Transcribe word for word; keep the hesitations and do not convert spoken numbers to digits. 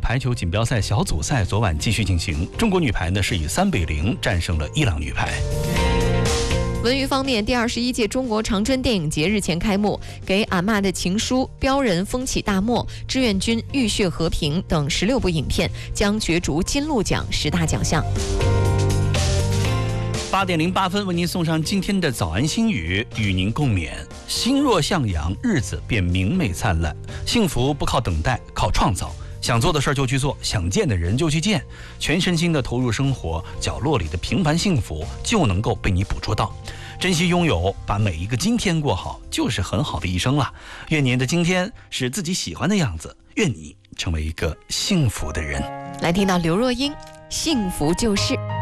排球锦标赛小组赛昨晚继续进行，中国女排呢是以三比零战胜了伊朗女排。 文娱方面，第二十一届中国长春电影节日前开幕，给俺妈的情书、标人风起大漠、志愿军浴血和平等十六部影片将角逐金鹿奖十大奖项。 八点零八分，为您送上今天的早安心语，与您共勉：心若向阳，日子便明媚灿烂。幸福不靠等待，靠创造。想做的事儿就去做，想见的人就去见，全身心的投入生活，角落里的平凡幸福就能够被你捕捉到。珍惜拥有，把每一个今天过好，就是很好的一生了。愿您的今天是自己喜欢的样子，愿你成为一个幸福的人。 来听到刘若英，幸福就是。